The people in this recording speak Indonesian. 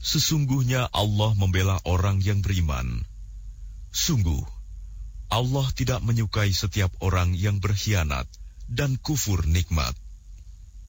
Sesungguhnya Allah membela orang yang beriman. Sungguh, Allah tidak menyukai setiap orang yang berkhianat dan kufur nikmat.